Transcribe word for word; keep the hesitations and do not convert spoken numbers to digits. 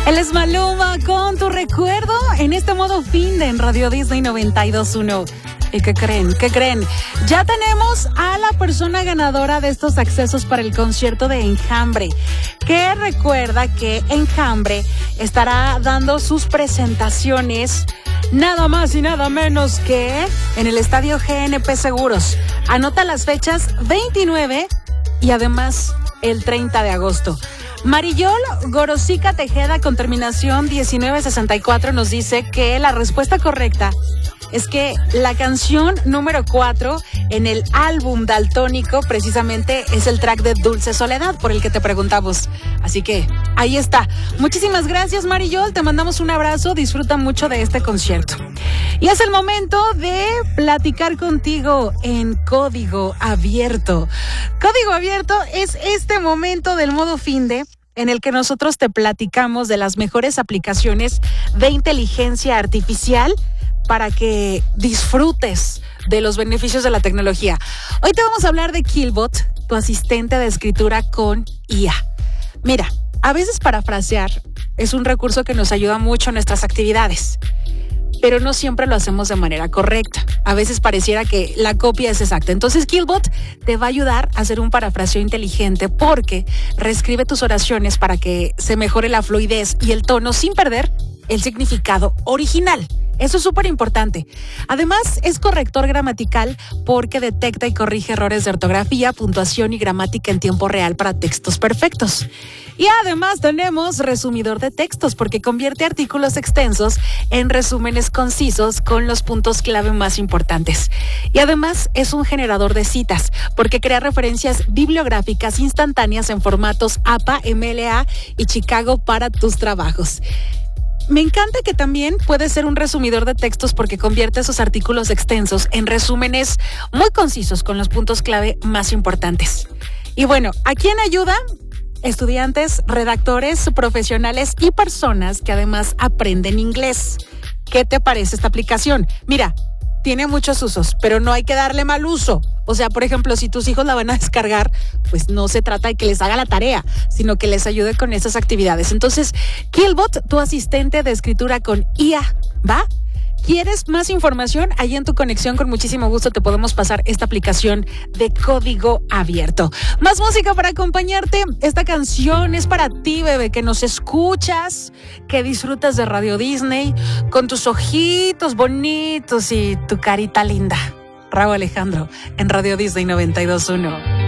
Él es Maluma con Tu Recuerdo en este modo fin de en Radio Disney noventa y dos punto uno. ¿Y qué creen? ¿Qué creen? Ya tenemos a la persona ganadora de estos accesos para el concierto de Enjambre, que recuerda que Enjambre estará dando sus presentaciones nada más y nada menos que en el Estadio G N P Seguros. Anota las fechas veintinueve y además el treinta de agosto. Marillol Gorosica Tejeda con terminación diecinueve sesenta y cuatro nos dice que la respuesta correcta es que la canción número cuatro en el álbum daltónico precisamente es el track de Dulce Soledad por el que te preguntamos. Así que ahí está. Muchísimas gracias, Marillol. Te mandamos un abrazo. Disfruta mucho de este concierto. Y es el momento de platicar contigo en Código Abierto. Código Abierto es este momento del modo finde en el que nosotros te platicamos de las mejores aplicaciones de inteligencia artificial para que disfrutes de los beneficios de la tecnología. Hoy te vamos a hablar de Killbot, tu asistente de escritura con I A. Mira, a veces parafrasear es un recurso que nos ayuda mucho en nuestras actividades, pero no siempre lo hacemos de manera correcta. A veces pareciera que la copia es exacta. Entonces Killbot te va a ayudar a hacer un parafraseo inteligente porque reescribe tus oraciones para que se mejore la fluidez y el tono sin perder el significado original. Eso es súper importante. Además, es corrector gramatical porque detecta y corrige errores de ortografía, puntuación y gramática en tiempo real para textos perfectos. Y además tenemos resumidor de textos porque convierte artículos extensos en resúmenes concisos con los puntos clave más importantes. Y además es un generador de citas porque crea referencias bibliográficas instantáneas en formatos A P A, M L A y Chicago para tus trabajos. Me encanta que también puede ser un resumidor de textos porque convierte esos artículos extensos en resúmenes muy concisos con los puntos clave más importantes. Y bueno, ¿a quién ayuda? Estudiantes, redactores, profesionales y personas que además aprenden inglés. ¿Qué te parece esta aplicación? Mira, tiene muchos usos, pero no hay que darle mal uso. O sea, por ejemplo, si tus hijos la van a descargar, pues no se trata de que les haga la tarea, sino que les ayude con esas actividades. Entonces, Killbot, tu asistente de escritura con I A, ¿va? ¿Quieres más información? Allí en tu conexión, con muchísimo gusto te podemos pasar esta aplicación de Código Abierto. Más música para acompañarte. Esta canción es para ti, bebé, que nos escuchas, que disfrutas de Radio Disney con tus ojitos bonitos y tu carita linda. Raúl Alejandro en Radio Disney noventa y dos punto uno.